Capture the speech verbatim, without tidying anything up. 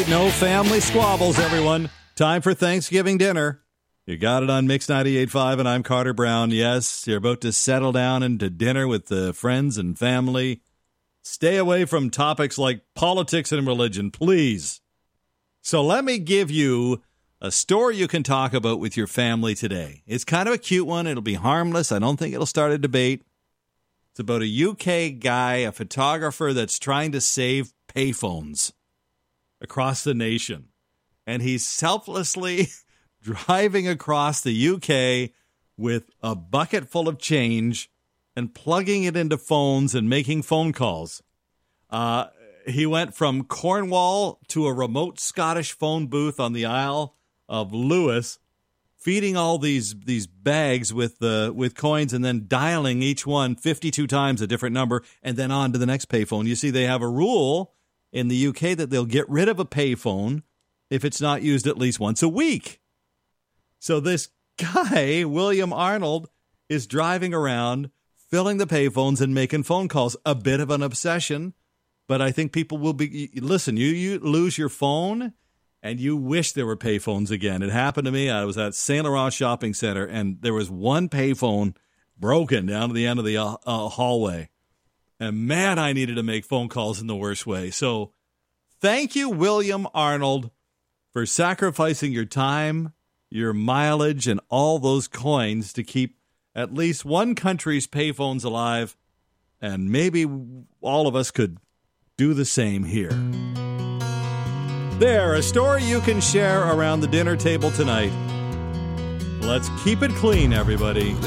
right, no family squabbles, everyone. Time for Thanksgiving dinner. You got it on Mix ninety-eight point five, and I'm Carter Brown. Yes, you're about to settle down into dinner with the friends and family. Stay away from topics like politics and religion, please. So let me give you a story you can talk about with your family today. It's kind of a cute one. It'll be harmless. I don't think it'll start a debate. It's about a U K guy, a photographer that's trying to save payphones across the nation. And he's selflessly driving across the U K with a bucket full of change and plugging it into phones and making phone calls. Uh, he went from Cornwall to a remote Scottish phone booth on the Isle of Lewis, feeding all these these bags with the with coins and then dialing each one fifty-two times a different number and then on to the next payphone. You see, they have a rule in the U K that they'll get rid of a payphone if it's not used at least once a week. So this guy, William Arnold, is driving around, filling the payphones and making phone calls. A bit of an obsession, but I think people will be... Listen, you, you lose your phone and you wish there were payphones again. It happened to me. I was at Saint Laurent Shopping Center and there was one payphone broken down to the end of the uh, uh, hallway. And man, I needed to make phone calls in the worst way. So thank you, William Arnold, for sacrificing your time, your mileage, and all those coins to keep at least one country's payphones alive. And maybe all of us could do the same here. There, a story you can share around the dinner table tonight. Let's keep it clean, everybody.